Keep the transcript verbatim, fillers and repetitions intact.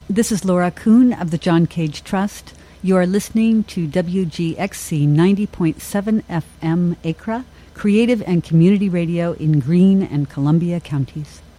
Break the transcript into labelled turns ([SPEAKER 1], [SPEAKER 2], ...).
[SPEAKER 1] This is Laura Kuhn of the John Cage Trust. You are listening to W G X C ninety point seven F M Acra, creative and community radio in Greene and Columbia counties.